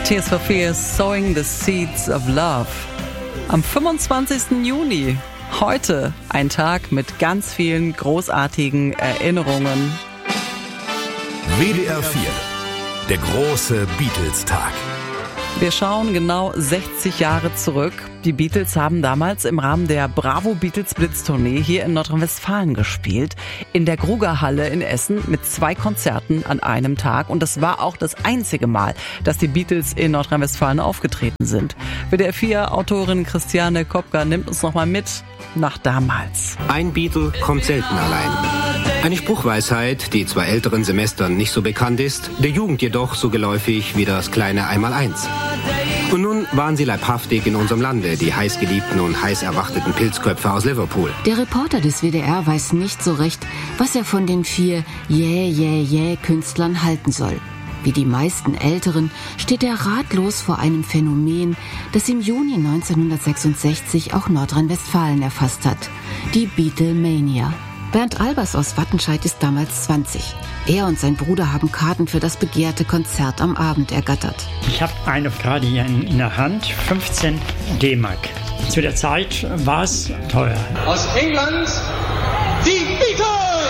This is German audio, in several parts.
Tears for Fears, Sowing the Seeds of Love. Am 25. Juni, heute ein Tag mit ganz vielen großartigen Erinnerungen. WDR 4, der große Beatles-Tag. Wir schauen genau 60 Jahre zurück. Die Beatles haben damals im Rahmen der Bravo Beatles Blitz-Tournee hier in Nordrhein-Westfalen gespielt. In der Grugerhalle in Essen mit 2 Konzerten an einem Tag. Und das war auch das einzige Mal, dass die Beatles in Nordrhein-Westfalen aufgetreten sind. WDR 4-Autorin Christiane Kopka nimmt uns nochmal mit nach damals. Ein Beatle kommt selten allein. Eine Spruchweisheit, die zwar älteren Semestern nicht so bekannt ist, der Jugend jedoch so geläufig wie das kleine Einmaleins. Und nun waren sie leibhaftig in unserem Lande, die heißgeliebten und heiß erwarteten Pilzköpfe aus Liverpool. Der Reporter des WDR weiß nicht so recht, was er von den 4 Künstlern halten soll. Wie die meisten Älteren steht er ratlos vor einem Phänomen, das im Juni 1966 auch Nordrhein-Westfalen erfasst hat: die Beatlemania. Bernd Albers aus Wattenscheid ist damals 20. Er und sein Bruder haben Karten für das begehrte Konzert am Abend ergattert. Ich habe eine gerade hier in der Hand, 15 D-Mark. Zu der Zeit war es teuer. Aus England, die Beatles!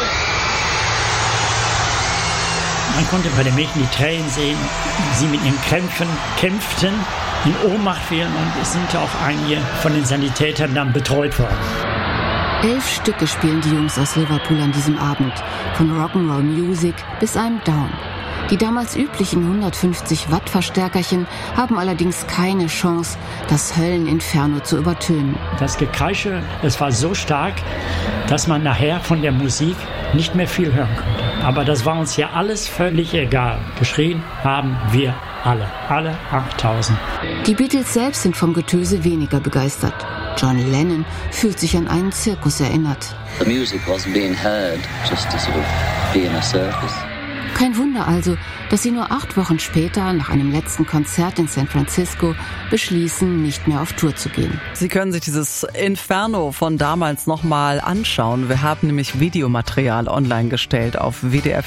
Man konnte bei den Mädchen die Tränen sehen, sie mit ihren Krämpfen kämpften, in Ohnmacht fielen und es sind auch einige von den Sanitätern dann betreut worden. 11 Stücke spielen die Jungs aus Liverpool an diesem Abend, von Rock'n'Roll Music bis einem Down. Die damals üblichen 150 Watt Verstärkerchen haben allerdings keine Chance, das Hölleninferno zu übertönen. Das Gekreische, es war so stark, dass man nachher von der Musik nicht mehr viel hören konnte. Aber das war uns ja alles völlig egal. Geschrien haben wir alle 8000. Die Beatles selbst sind vom Getöse weniger begeistert. John Lennon fühlt sich an einen Zirkus erinnert. The music wasn't being heard, just to sort of be in a circus. Kein Wunder also, dass sie nur 8 Wochen später, nach einem letzten Konzert in San Francisco, beschließen, nicht mehr auf Tour zu gehen. Sie können sich dieses Inferno von damals nochmal anschauen. Wir haben nämlich Videomaterial online gestellt auf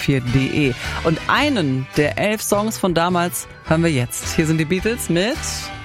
wdr4.de. Und einen der 11 Songs von damals hören wir jetzt. Hier sind die Beatles mit